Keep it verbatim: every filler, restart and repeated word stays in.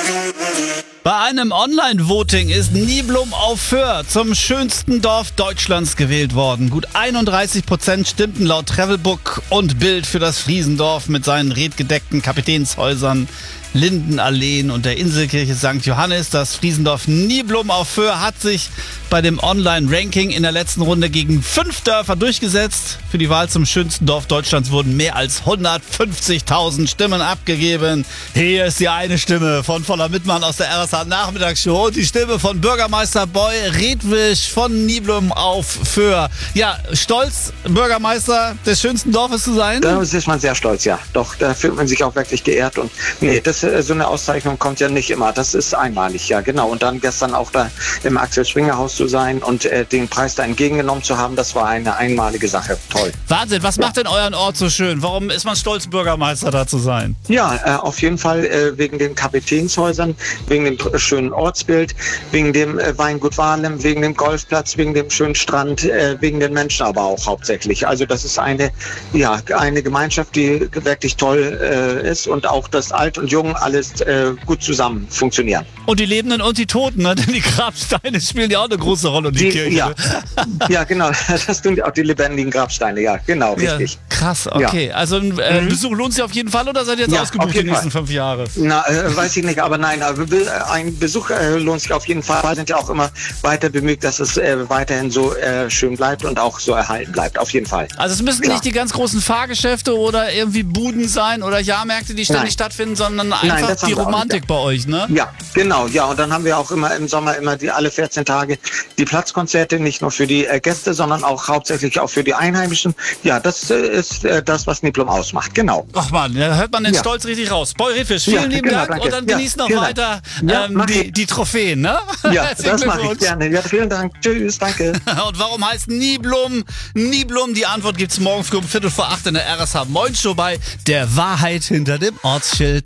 Bei einem Online-Voting ist Niblum auf Föhr zum schönsten Dorf Deutschlands gewählt worden. Gut einunddreißig Prozent stimmten laut Travelbook und Bild für das Friesendorf mit seinen redgedeckten Kapitänshäusern, Lindenalleen und der Inselkirche Sankt Johannes. Das Friesendorf Niblum auf Föhr hat sich bei dem Online-Ranking in der letzten Runde gegen fünf Dörfer durchgesetzt. Für die Wahl zum schönsten Dorf Deutschlands wurden mehr als hundertfünfzigtausend Stimmen abgegeben. Hier ist die eine Stimme von Voller Mittmann aus der R S H-Nachmittagsshow und die Stimme von Bürgermeister Boy Redwisch von Niblum auf Föhr. Ja, stolz, Bürgermeister des schönsten Dorfes zu sein? Da ist man sehr stolz, ja. Doch, da fühlt man sich auch wirklich geehrt. Und nee, das, so eine Auszeichnung kommt ja nicht immer. Das ist einmalig, ja, genau. Und dann gestern auch da im Axel Springer Haus zu sein und äh, den Preis da entgegengenommen zu haben, das war eine einmalige Sache. Toll. Wahnsinn, was macht denn euren Ort so schön? Warum ist man stolz, Bürgermeister da zu sein? Ja, äh, auf jeden Fall äh, wegen den Kapitänshäusern, wegen dem schönen Ortsbild, wegen dem äh, Weingut Wahlem, wegen dem Golfplatz, wegen dem schönen Strand, äh, wegen den Menschen aber auch hauptsächlich. Also das ist eine, ja, eine Gemeinschaft, die wirklich toll äh, ist und auch das Alt und Jung alles äh, gut zusammen funktionieren. Und die Lebenden und die Toten, ne? Denn die Grabsteine spielen ja auch eine große Rolle und die, die Kirche. Ja. ja, genau, das tun auch die lebendigen Grabsteine, ja, genau, richtig. Ja, krass, okay. Ja. Also ein äh, mhm. Besuch lohnt sich auf jeden Fall oder seid ihr jetzt ja, ausgebucht die nächsten Fall. fünf Jahre? Na, äh, weiß ich nicht, aber nein, aber ein Besuch äh, lohnt sich auf jeden Fall. Wir sind ja auch immer weiter bemüht, dass es äh, weiterhin so äh, schön bleibt und auch so erhalten bleibt, auf jeden Fall. Also es müssen Klar. nicht die ganz großen Fahrgeschäfte oder irgendwie Buden sein oder Jahrmärkte, die ständig nein. stattfinden, sondern einfach nein, die Romantik nicht, ja. bei euch, ne? Ja, genau, ja, und dann haben wir auch immer im Sommer immer die alle vierzehn Tage die Platzkonzerte, nicht nur für die äh, Gäste, sondern auch hauptsächlich auch für die Einheimischen. Ja, das äh, ist äh, das, was Niblum ausmacht, genau. Ach man, da hört man den ja. Stolz richtig raus. Boy Redwisch, vielen ja, lieben genau, Dank danke. Und dann ja, genießt noch weiter ähm, ja, die, die Trophäen, ne? Ja, das mache ich gerne. Ja, vielen Dank. Tschüss, danke. Und warum heißt Niblum Niblum? Die Antwort gibt's morgen früh um Viertel vor acht in der R S H Moin Show bei Der Wahrheit hinter dem Ortsschild.